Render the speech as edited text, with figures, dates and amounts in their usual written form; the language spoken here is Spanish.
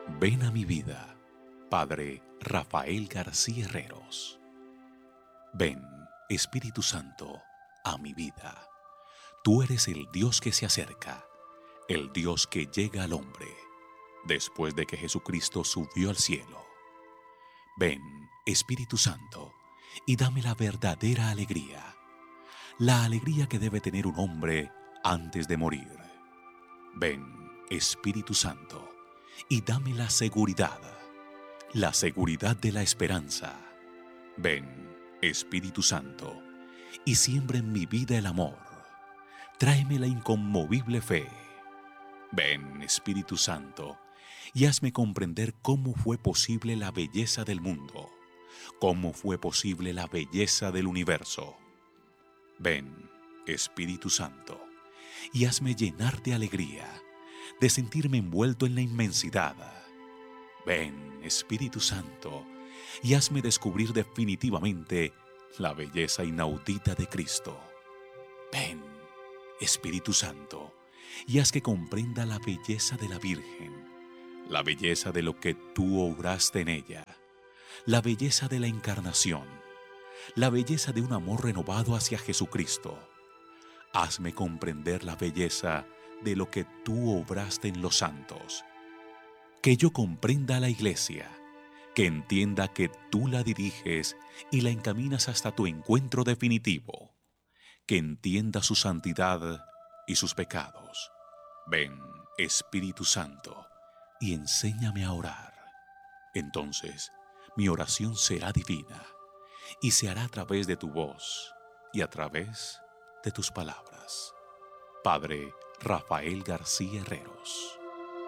Ven a mi vida, Padre Rafael García Herreros. Ven, Espíritu Santo, a mi vida. Tú eres el Dios que se acerca, el Dios que llega al hombre, después de que Jesucristo subió al cielo. Ven, Espíritu Santo, y dame la verdadera alegría, la alegría que debe tener un hombre antes de morir. Ven, Espíritu Santo, y dame la seguridad de la esperanza. Ven, Espíritu Santo, y siembra en mi vida el amor. Tráeme la inconmovible fe. Ven, Espíritu Santo, y hazme comprender cómo fue posible la belleza del mundo, cómo fue posible la belleza del universo. Ven, Espíritu Santo, y hazme llenar de alegría, de sentirme envuelto en la inmensidad. Ven, Espíritu Santo, y hazme descubrir definitivamente la belleza inaudita de Cristo. Ven, Espíritu Santo, y haz que comprenda la belleza de la Virgen, la belleza de lo que tú obraste en ella, la belleza de la encarnación, la belleza de un amor renovado hacia Jesucristo. Hazme comprender la belleza de lo que tú obraste en los santos. Que yo comprenda a la Iglesia, que entienda que tú la diriges y la encaminas hasta tu encuentro definitivo, que entienda su santidad y sus pecados. Ven, Espíritu Santo, y enséñame a orar. Entonces, mi oración será divina y se hará a través de tu voz y a través de tus palabras. Padre Rafael García Herreros.